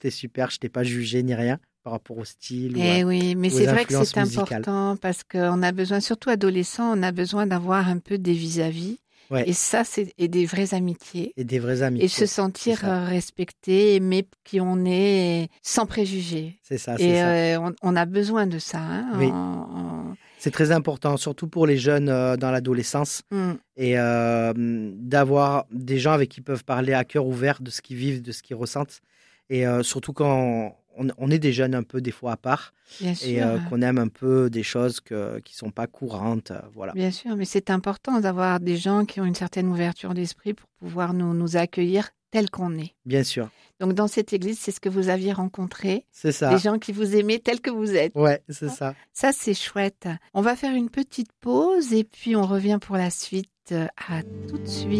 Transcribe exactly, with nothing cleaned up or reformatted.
tout est super, je t'ai pas jugé ni rien par rapport au style ou Eh à- oui, mais aux c'est vrai que influences c'est musicales. important parce qu'on a besoin, surtout adolescents, on a besoin d'avoir un peu des vis-à-vis. Ouais, Et ça, c'est et des vraies amitiés. et des vraies Et se amitiés. C'est sentir ça, euh, respecté, aimé qui on est, sans préjugés. c'est ça, c'est Et ça. euh, on, on a besoin de ça. Hein, Oui, en- en- c'est très important, surtout pour les jeunes euh, dans l'adolescence, Hmm. et euh, d'avoir des gens avec qui ils peuvent parler à cœur ouvert de ce qu'ils vivent, de ce qu'ils ressentent. Et euh, surtout quand on, on est des jeunes un peu des fois à part Bien et sûr, euh, qu'on aime un peu des choses que, qui sont pas courantes. euh, voilà, bien sûr, mais c'est important d'avoir des gens qui ont une certaine ouverture d'esprit pour pouvoir nous, nous accueillir tels qu'on est. bien sûr. Donc dans cette église, c'est ce que vous aviez rencontré, C'est des ça. gens qui vous aimaient tels que vous êtes. Ouais, c'est ça. Ça, c'est chouette. On va faire une petite pause et puis on revient pour la suite. À tout de suite.